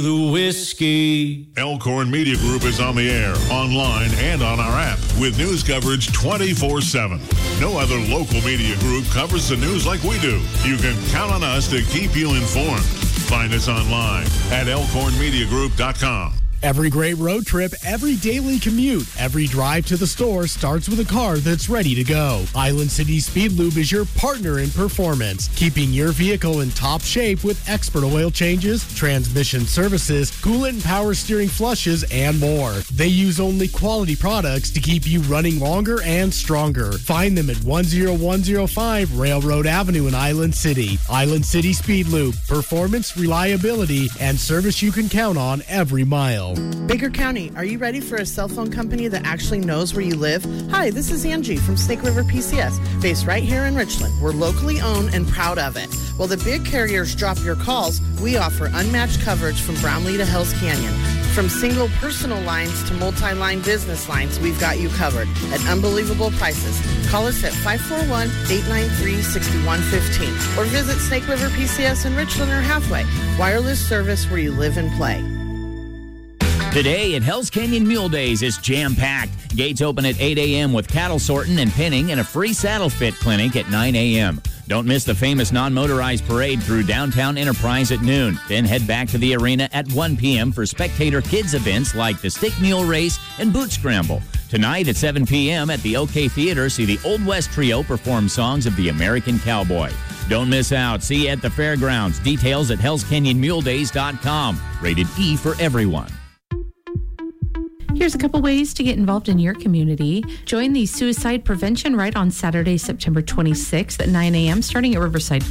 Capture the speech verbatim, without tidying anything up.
The whiskey. Elkhorn Media Group is on the air, online, and on our app with news coverage twenty-four seven. No other local media group covers the news like we do. You can count on us to keep you informed. Find us online at elkhorn media group dot com. Every great road trip, every daily commute, every drive to the store starts with a car that's ready to go. Island City Speed Lube is your partner in performance, keeping your vehicle in top shape with expert oil changes, transmission services, coolant and power steering flushes, and more. They use only quality products to keep you running longer and stronger. Find them at one oh one oh five Railroad Avenue in Island City. Island City Speed Lube, performance, reliability, and service you can count on every mile. Baker County, are you ready for a cell phone company that actually knows where you live? Hi, this is Angie from Snake River P C S, based right here in Richland. We're locally owned and proud of it. While the big carriers drop your calls, we offer unmatched coverage from Brownlee to Hells Canyon. From single personal lines to multi-line business lines, we've got you covered at unbelievable prices. Call us at five four one, eight nine three, six one one five or visit Snake River P C S in Richland or Halfway. Wireless service where you live and play. Today at Hells Canyon Mule Days is jam-packed. Gates open at eight a.m. with cattle sorting and pinning and a free saddle fit clinic at nine a.m. Don't miss the famous non-motorized parade through downtown Enterprise at noon. Then head back to the arena at one p.m. for spectator kids events like the Stick Mule Race and Boot Scramble. Tonight at seven p.m. at the OK Theater, see the Old West Trio perform songs of the American Cowboy. Don't miss out. See you at the fairgrounds. Details at hells canyon mule days dot com. Rated E for everyone. Here's a couple ways to get involved in your community. Join the Suicide Prevention Ride on Saturday, September twenty-sixth at nine a.m. starting at Riverside